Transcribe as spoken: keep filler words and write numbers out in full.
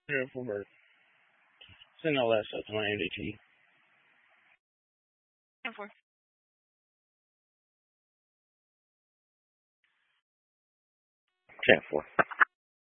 Zero for bird. Send L S up to my M D T. ten four. ten four.